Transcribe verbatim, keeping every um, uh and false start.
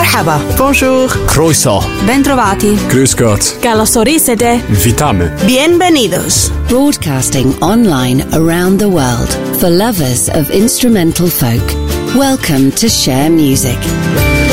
Merhaba. Bonjour. Croeso. Bentrovati. Grüß Gott. Καλωσορίσετε. Witamy. Bienvenidos. Broadcasting online around the world for lovers of instrumental folk. Welcome to Share Music.